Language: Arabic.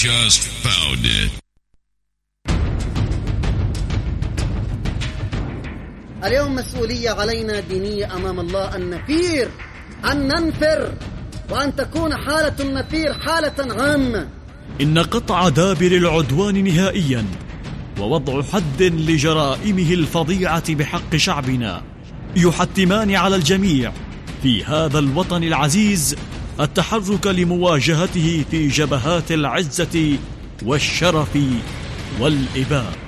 just found it. اليوم مسؤولية علينا دينية أمام الله أن نفير، أن ننفر، وأن تكون حالة النفير حالة عامة. إن قطع دابر العدوان نهائيا ووضع حد لجرائمه الفظيعة بحق شعبنا يحتمان على الجميع في هذا الوطن العزيز التحرك لمواجهته في جبهات العزة والشرف والإباء.